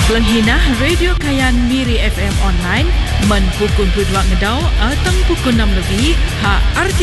Pelenghinah Radio Kayan Miri FM online men pukul 2 ngedau atau pukul 6 lebih ha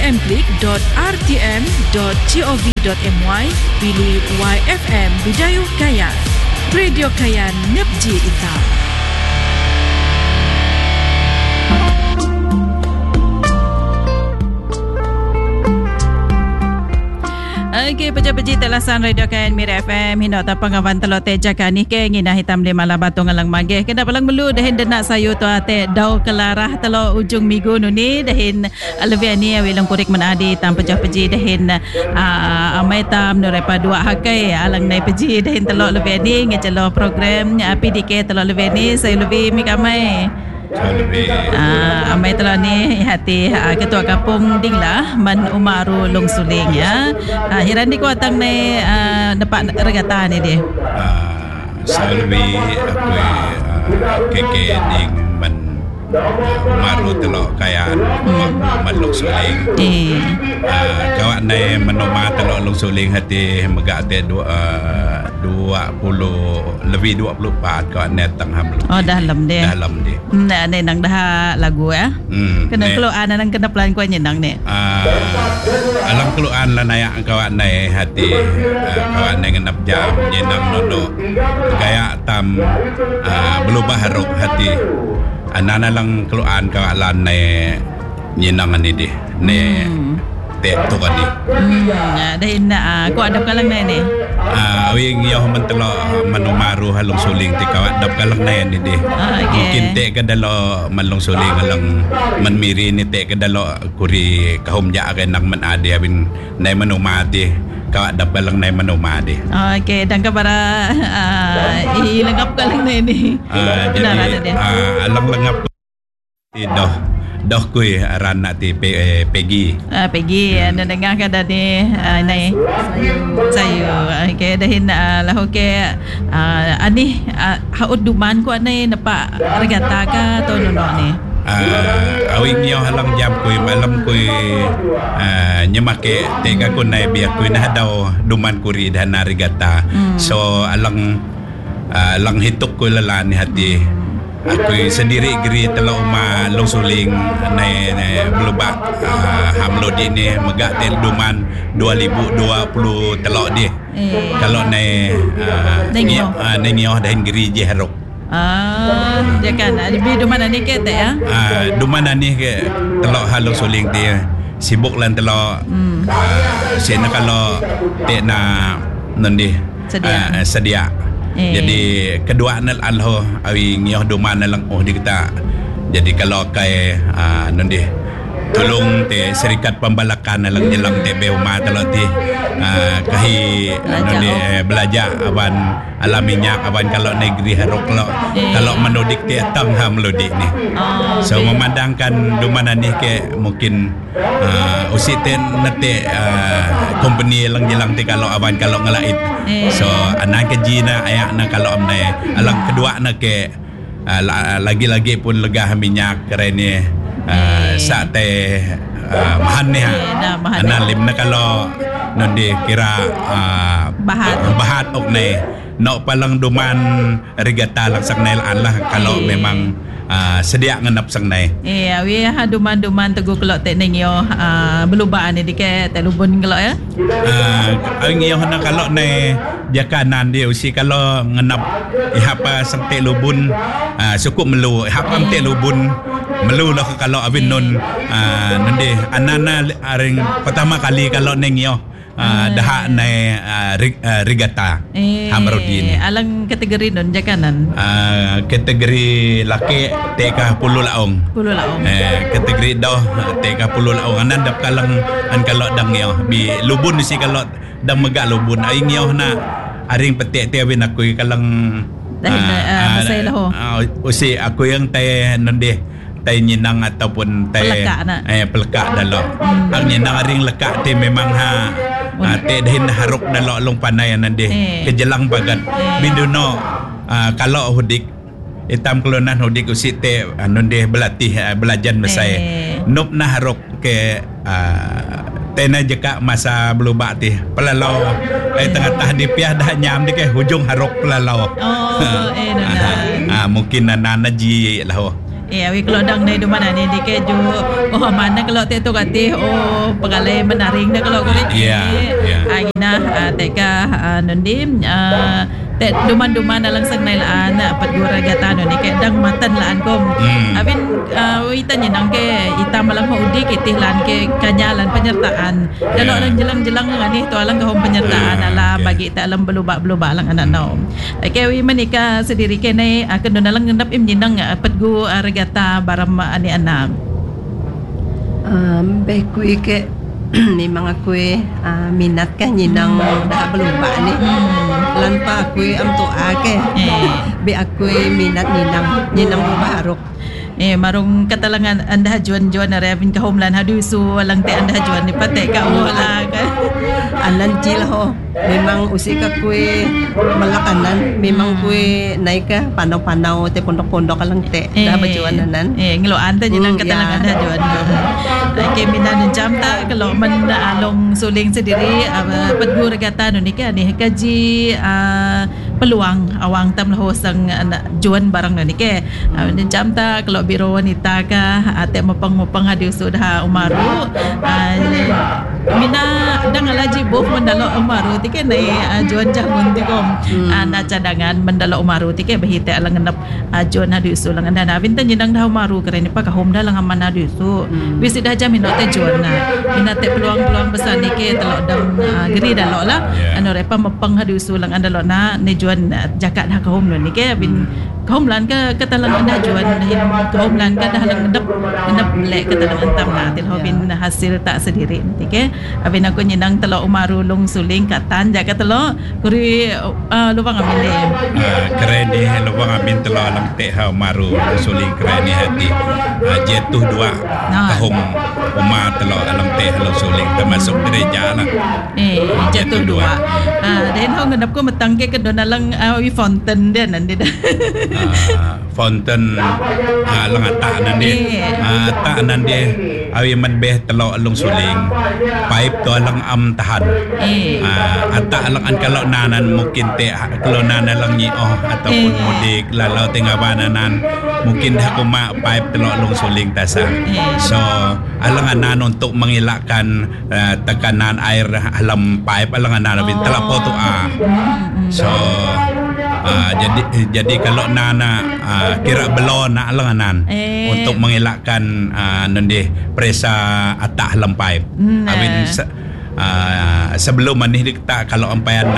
rtmklik.rtm.gov.my pilih YFM Budaya Kayan. Radio Kayan Nepji Ita. Okey, peja-peji telasan Radio Kayan Miri FM hindak tapang awan telok tejakan ni ke ngina hitam di malam batu ngalang mageh kena palang melu dahin denak sayu tu ate dau kelarah telok ujung minggu nu ni dahin lebih ni wilong kurik menadi tam peja-peji dahin amai tam nu repa dua hakai alang nai peji dahin telok lebih ni ngecelo program PDK telok lebih ni saya lebih mikamai amai telah ni hati ketua kampung Dinglah Man Umaru Long Suling ya. Hiran di kuatang ni dapat regata ni dia. Saya lebih keke ding Man Umaru telok Kayan Man Long Suling. Kawan ni menoma telok Long Suling hati megak te 20 lebih 24 kawan ni tengah belum. Oh dalam dia. Dalam dia. Nah, ni nang dah lagu ya. Kena keluar nang kena pelan kau nyenang ni. Alang keluar lah nayak kawan ni hati kawan ni ngenap jam nyenang nono. Gaya tam berubah haruk hati. Anana lang keluar kawan lan ni nyenang ni dia. Ni tek tu kan ni. Dahin aku ada kalang ni. Awing yoh mentelo Manumaru halong suling ti kawat dap kalang na yan ni mungkin te kadalo manlong suling alang manmiri ni te kadalo kuri kahumja ka nang manade abin nay manumati kawat dap kalang nay manumadi. Okay, dan para ilengap kalang na ni. Jadi alang langap Doh kuy aran ti Peggy. Peggy anda dengar ke tadi nai sayu. Okey dahin lahu ke ani haud duman ku ani nampak regata ka to nono ni. Awing yo halang jam kuy malam kuy nyemake tega ku nai biak kuy nah daw duman kuri dan regata. So alang hituk kuy lalan hati. Aku sendiri geri telok ma long suling nai belubak hamlodi ni megak tel duman 2020 telok dia. Kalau nai nengyo dan geri je harok. Dia kan lebih duman ni ke tak ya? Duman ni ke telok halong suling dia sibuk lan telok. Sena kalau te na nondi sedia. Jadi kedua nal alho awi ngioh duman lang di kita. Jadi kalau kai nondi tolong te serikat pembalakan lang jelang TB Uma telo ti kahi nondi belajar awan alaminya awan kalau negeri harok lo kalau menodik te tang hamlodik ni. So memandangkan dumanan ni ke mungkin usiten nate company lang jelang ti kalau awan kalau ngelait. So anak kejina ayak na kalau amne alang kedua na ke lagi-lagi pun legah minyak kerana saat mahan ni analim na kalau nondi kira bahat ok ni no palang duman regata lang sang nail Allah kalau memang sedia ngenap sang nai. Awi duman teguh kelok tek neng yo belubaan ni dike tek lubun kelok ya. Awi yo na kalau nai jakanan dia usi kalau ngenap ihapa sang tek lubun cukup melu ihapa tek lubun melu lah kalau awin non nanti anana aring pertama kali kalau neng yo dah naik regata Hamrodin. Alang kategori non jakanan. Kategori laki teka 10 laong. 10 laong. Kategori dah teka 10 laong. Anan dap kalang an kalau dang yo bi lubun si kalau dang megak lubun aing yo na aring petik te win aku kalang masai lah ho. Usi aku yang tay nonde tay nyinang ataupun tay pelekak dalok. Ang nyinang aring lekak te memang te dahin haruk dalok long panai nande kejelang bagat binduno kalau hudik hitam kelunan hudik usit te nonde belatih belajan mesai nup na haruk ke tena jeka masa belubak ti pelalau tengah-tengah di piah dah nyam di ke hujung harok pelalau mungkin nana ji lah awi kalau dang dari mana ni di keju mana kalau tu kati pegalai menaring dah kalau kulit agina teka nundim tet duman-duman dalam sengnai laan pat gura gata ni ke dang matan laan kom abin witan nang ke ita malang hudi kitih lan ke kanyalan penyertaan kalau lang jelang-jelang ngani tu alang kahom penyertaan ala bagi ta alam belubak-belubak lang anak nau ke wi menika sendiri ke nai akan dalang ngendap im nyinang pat gu regata baram ani anak bekui ke memang aku minat kan nyinang dah belubak ni lan pa aku am tu ake be aku minat nyinang barok marung katalangan anda juan-juan arabin ka homeland hadusu walang te anda juan ni pate ka wala ka anan jil memang usika kue malakanan memang kue naik ke pandau-pandau te pondok-pondok kalang te dah bajuan nanan ngeloan te jilang katalangan anda juan ke minan jam ta kalau man along suling sendiri pedgu regata ni ke ni kaji peluang awang tam lahu sang juan barang ni ke jam ta kalau biro wanita ka ate mapang hadiu sudah umaru mina dang alaji boh mendalo umaru tike nai juan jamun tikom na cadangan mendalo umaru tike bahite alang ngendap juan hadiu su lang anda na bintan jinang dah umaru keren pa ka hom dah lang aman hadiu su bisi dah jam minote juan na minate peluang-peluang besar nike telok dang geri dalo lah anu repa mapang hadiu su lang anda lo na ne juan jakat dah ka hom ni ke bin kaumlan ka katalang anda juan hin kaumlan ka dah lang ngendap lek katalang antam na til hobin hasil tak sendiri tike abin aku nyinang telo umaru long suling katan jaga telo kuri lubang amin keren ni lubang amin telo alam te ha umaru suling keren ni hati jatuh dua tahun umar telo alam te long suling termasuk gereja lah jatuh dua dan hong ngendap ko metang ke kedonalang wi fonten dia nanti dah fonten lang ata nanti ata nanti awi man beh telo long suling pipe to lang am tahan ata lang an kalau nanan mungkin te kalau nanan lang ni ataupun mudik lalau tengah bananan mungkin dah kuma pipe telo long suling tasa so alang anan untuk mengelakkan tekanan air alam pipe alang anan bin telapo tu so jadi kalau nana kira belon nak lenganan untuk mengelakkan nanti presa atas lempai awin sebelum ni kita kalau ampayan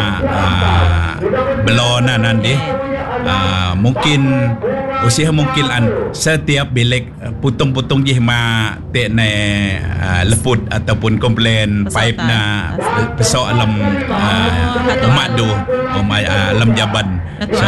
belon nanti mungkin usia mungkin setiap bilik putung-putung je te ne leput ataupun komplain pipe na pesok alam madu alam jaban so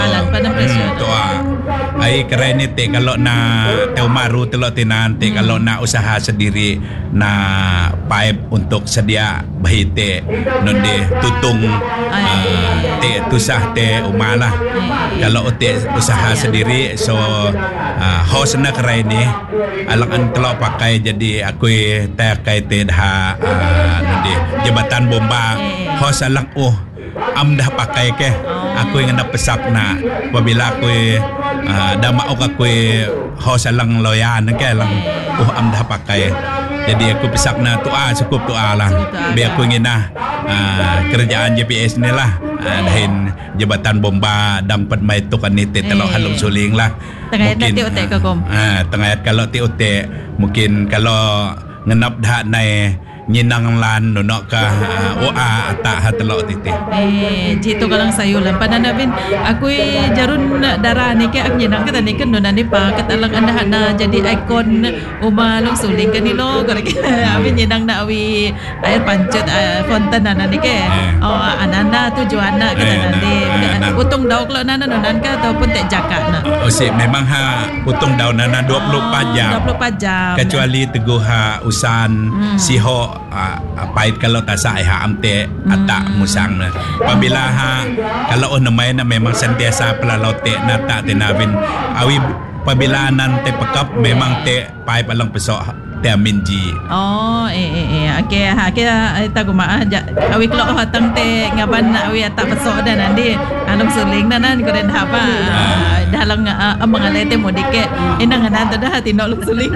ai keren ni te kalau na teu maru telok tinan te kalau na usaha sendiri na pipe untuk sedia bahi te nonde tutung te tusah te umalah kalau te usaha sendiri so host na keren ni alang kalau pakai jadi aku pakai te dah nonde jabatan bomba host alang am dah pakai ke aku yang nak pesak na apabila aku dah mau aku host alang loyan ke alang am dah pakai jadi aku pesak na cukup lah biar aku ingin kerjaan GPS ni lah dahin jabatan bomba dapat mai tukan ni telok halung suling lah tengah nanti otek ke kom tengah kalau ti otek mungkin kalau ngenap dah nai nyinang lan nonok ka ata hatelok titi jitu kalang sayulan padan bin aku jarun darah ni ke ak nyinang kata ni kan nonani pa katalang anda na jadi ikon uma long suling kan ni lo gorek abin nyinang na awi air pancut fonten nana ni ke ananda tujuan nak kata nanti putung daun kalau nana nonan ka ataupun tek jakat na memang putung daun nana 24 jam kecuali teguh usan siho pahit kalau tak sah amte atak musang na pabila kalau namay na memang sentiasa pelalau te nata tinabin awi pabila nan te pekap memang te pahit palang pesok amin ji. Okey kita guma awi kelok hatang te ngaban awi atak pesok dan nanti alung suling dan ko den apa dalang amang alete modike inang anan dah tinok lung suling.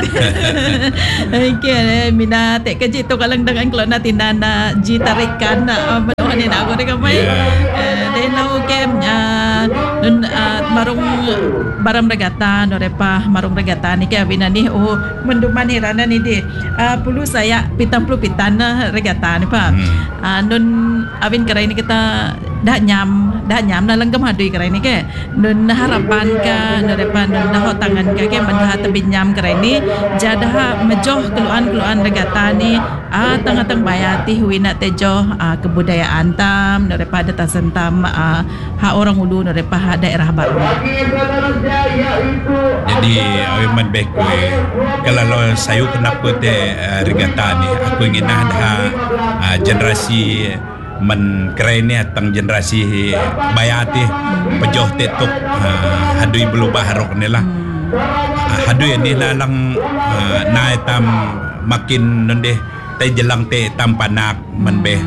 Okey mina te keji tu kalang dengan kelok na tinana ji tarikan benuh ni nak ko dekamai den lau kem marung baram regata norepa marung regata ni ke abina ni menduman hirana ni di pulu saya pitan regata ni pa nun abin kerai ni kita dah nyam na langgam hadui kerai ni ke nun harapan ka norepa nun dah tangan ka ke mendah tebin nyam kerai ni jadah mejoh keluan regata ni tang bayati huina tejoh kebudayaan tam norepa data sentam ha orang ulu norepa daerah baru. Jadi awiman bekwe kalau saya kenapa te regata ni aku ingin ada generasi men keren ni atang generasi bayati pejoh tetok hadui berubah harok ni lah hadui ni lalang naik tam makin nende te jelang te tam panak men be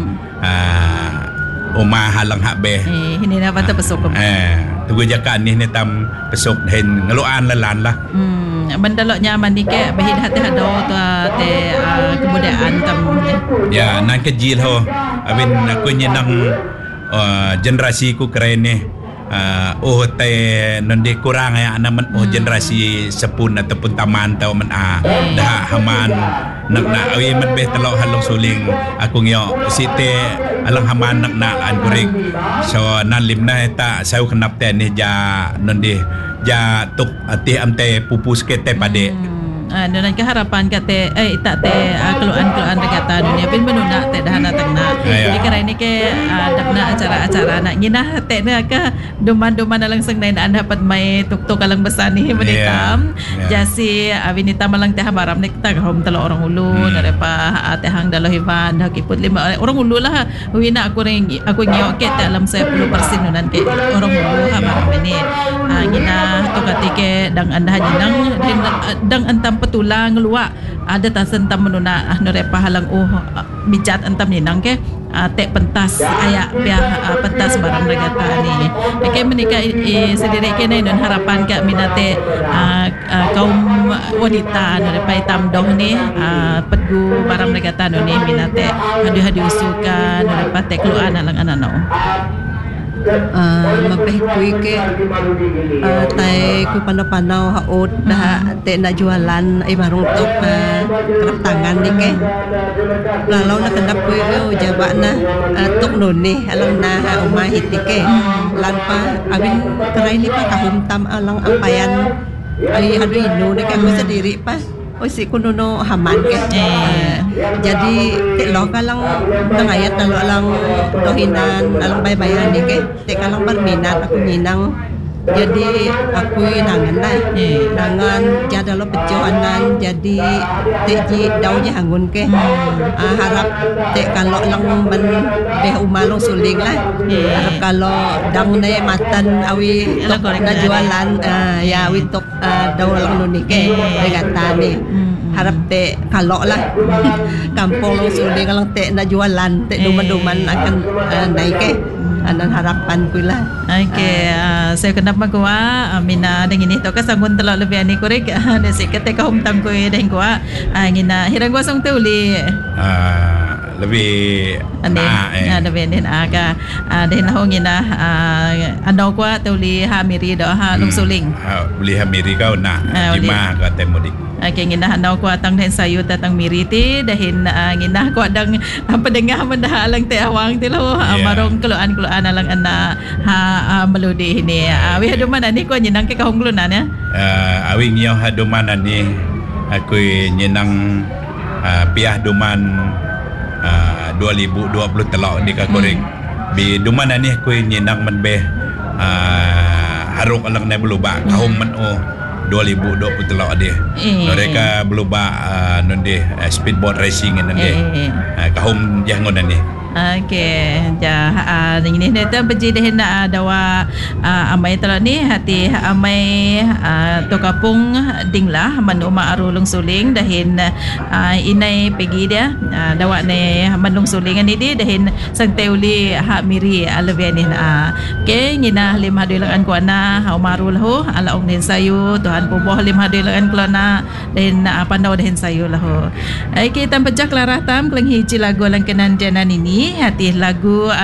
Oma halang hak be. Ini nak patut pesok. Tugu jakan ni tam pesok hen ngeluan lalan lah. Mendalok nyaman ni ke bahid hati hado tu te kebudayaan tam. Ya, nak kejil ho. Abin aku nyenang generasi ku keren ni. Te nende kurang ya anak generasi sepun ataupun taman tau men dah haman nak awi men beh telok halong suling aku ngio site alang haman nak an kurik so nan limna ta saya kenap te ni ja nende ja tuk ati amte pupus ke te pade dan keharapan kate tak te keluan regata dunia pun menuna te dah nak tengna jadi kerana ni ke dapna acara-acara nak nginah te na ka duman dalang sengnai anda dapat mai tuk alang besar ni menitam jasi awinita malang teh baram ni kita hom telo orang ulu narepa te hang dalo hivan dah kiput 5 orang ulu lah wina aku ngio ke te alam 10% nunan ke orang ulu ha baram ni ngina tukati ke dang anda jinang dang antam petulang luak ada tasen tam menuna norepa halang bijat antam ninang ke tek pentas ayak biar pentas barang regata ni ke menikah sendiri ke ni dan harapan ke minate kaum wanita norepa hitam doh ni pegu barang regata ni minate hadu usukan norepa tek keluan alang anano mapeh kui ke tai ku panau haot dah te nak jualan marung tok kerap tangan ni ke lalau nak kendap kui jabana tok noni alang na umah hiti ke lanpa abin kerai ni pa kahum tam alang ampayan ai hadu inu ni ke aku sendiri pa si kunono haman ke jadi te lo kalang tangayat talo alang dohinan alang bay-bayan ni ke te kalang berminat aku nyinang jadi aku nangan lah nangan jada lo pecoanan jadi teji daunya hangun ke harap te kalau lang ben beh umalong suling lah harap kalau dang ne matan awi tok na jualan ya awi tok daw lang nuni ke regata ni harap te kalau lah kampung long suling lang te na jualan te duman akan naik ke anan harapan ko lah. Okay, saya kenap magwa mina dengan ini to kasangun telo lebih ani korek desi ketika humtam ko deng ko ngina hirang wasong teuli lebih lebih den aga den ho ngina ando ko teuli hamiri do ha lungsuling beli hamiri kau na lima ka temudik okay ngina ando ko atang den sayu tatang miriti dahin ngina ko dang pedengah mendah alang te awang ti lo marong keluan alang ana meludi ini awi haduman ani ko nyenang ke kahonglunan ya awi ngio haduman ani aku nyenang piah duman 2020 telok di kakoreng bi duman ani aku nyenang menbeh haruk alang na berubah kahom man 2020 telok dia mereka berubah nonde speedboat racing nonde kahom jangon ani Okey, ini neta beji dah nak dawa amai telok ni hati amai to kapung dinglah manuma arulung suling dahin inai pergi dia dawa ni manung suling ni di dahin sang teuli hak miri alvean ni okey ngina 5 dulangan kuana umarul ho ala ong din sayu Tuhan puboh 5 dulangan kelana dahin pandau dahin sayu lah ho. Okey tanpa jak larah tam kelang hiji lagu langkenan janan ini hati lagu